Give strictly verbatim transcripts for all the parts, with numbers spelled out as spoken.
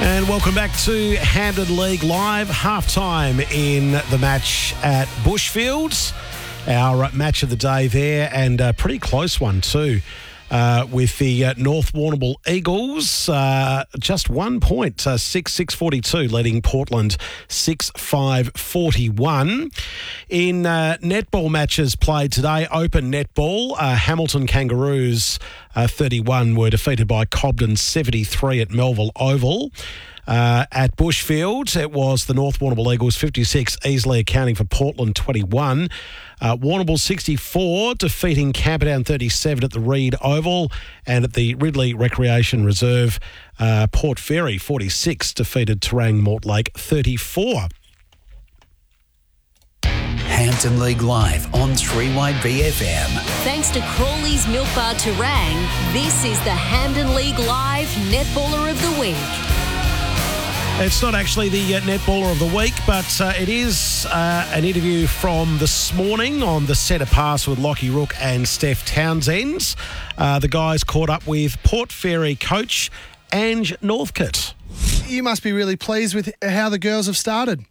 And welcome back to Hampden League Live. Half-time in the match at Bushfields. Our match of the day there, and a pretty close one too, uh, with the uh, North Warrnambool Eagles. Uh, just one point, uh, six six forty-two, leading Portland six five forty-one. In uh, netball matches played today, open netball, uh, Hamilton Kangaroos uh, thirty-one were defeated by Cobden seventy-three at Melville Oval. Uh, at Bushfield, it was the North Warrnambool Eagles fifty-six, easily accounting for Portland twenty-one. Uh, Warrnambool sixty-four, defeating Camperdown thirty-seven at the Reed Oval. And at the Ridley Recreation Reserve, uh, Port Fairy forty-six defeated Terang Mortlake thirty-four. Hampden League Live on three Y B F M. Thanks to Crawley's Milk Bar Terang, this is the Hampden League Live Netballer of the Week. It's not actually the uh, Netballer of the Week, but uh, it is uh, an interview from this morning on the Centre Pass with Lockie Rook and Steph Townsend. Uh, the guys caught up with Port Fairy coach Ange Northcote. You must be really pleased with how the girls have started.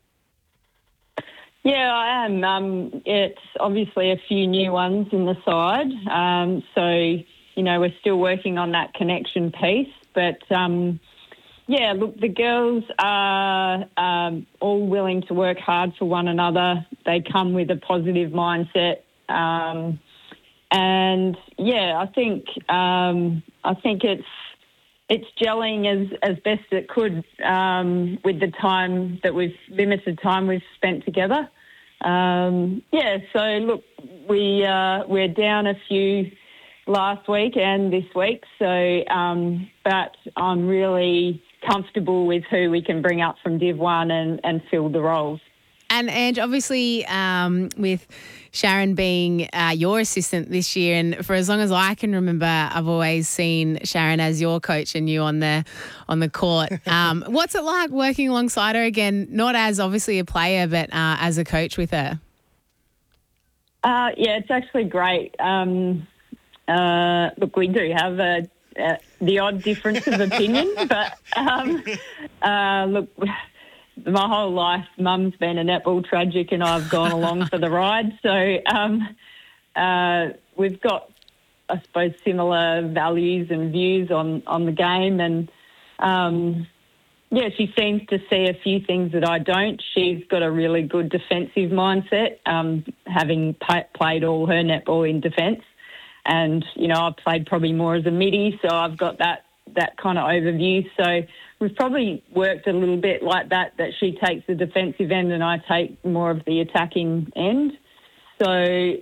Yeah, I am. Um, it's obviously a few new ones in the side. Um, so, you know, we're still working on that connection piece. But, um, yeah, look, the girls are um, all willing to work hard for one another. They come with a positive mindset. Um, and, yeah, I think um, I think it's it's gelling as, as best it could um, with the time that we've, limited time we've spent together. Um, yeah, so look, we, uh, we're down a few last week and this week, so um, but I'm really comfortable with who we can bring up from Div one and, and fill the roles. And, Ange, obviously um, with Sharon being uh, your assistant this year, and for as long as I can remember, I've always seen Sharon as your coach and you on the on the court. Um, what's it like working alongside her again, not as obviously a player, but uh, as a coach with her? Uh, yeah, it's actually great. Um, uh, look, we do have a, a, the odd difference of opinion, but um, uh, look, my whole life, Mum's been a netball tragic and I've gone along for the ride. So um, uh, we've got, I suppose, similar values and views on, on the game. And, um, yeah, she seems to see a few things that I don't. She's got a really good defensive mindset, um, having pa- played all her netball in defence. And, you know, I've played probably more as a midi, so I've got that that kind of overview. So we've probably worked a little bit like that, that she takes the defensive end and I take more of the attacking end. So,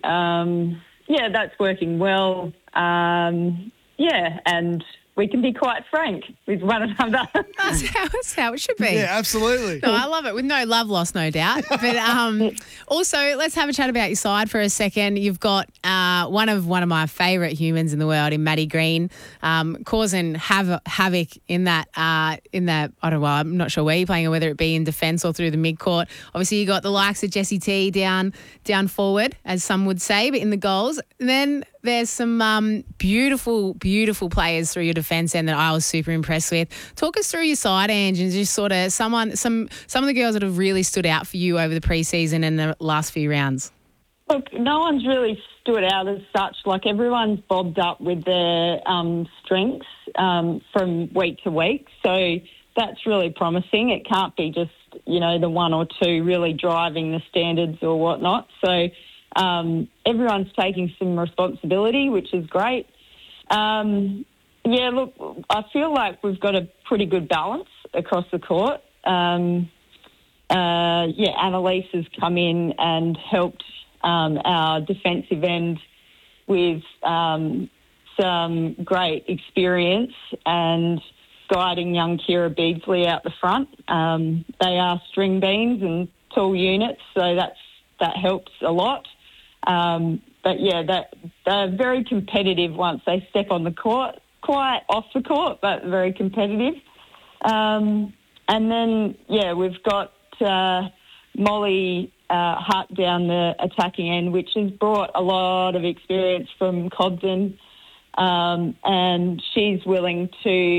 um, yeah, that's working well. Um, yeah, and we can be quite frank with one another. That's how, that's how it should be. Yeah, absolutely. No, I love it. With no love lost, no doubt. But um, also, let's have a chat about your side for a second. You've got uh, one of one of my favourite humans in the world, in Maddie Green, um, causing havoc, havoc in that uh, in that. I don't know. I'm not sure where you're playing, or whether it be in defence or through the mid court. Obviously, you got the likes of Jessie T down down forward, as some would say, but in the goals. And then there's some um, beautiful, beautiful players through your defence end that I was super impressed with. Talk us through your side, Ange, and just sort of someone, some some of the girls that have really stood out for you over the pre-season and the last few rounds. Look, no one's really stood out as such. Like, everyone's bobbed up with their um, strengths um, from week to week. So that's really promising. It can't be just, you know, the one or two really driving the standards or whatnot. So um, everyone's taking some responsibility, which is great. Um, yeah, look, I feel like we've got a pretty good balance across the court. Um, uh, yeah, Annalise has come in and helped um, our defensive end with um, some great experience and guiding young Kira Beardsley out the front. Um, they are string beans and tall units, so that's that helps a lot. Um, but, yeah, that, they're very competitive once they step on the court. Quite off the court, but very competitive. Um, and then, yeah, we've got uh, Molly uh, Hutt down the attacking end, which has brought a lot of experience from Cobden, um, and she's willing to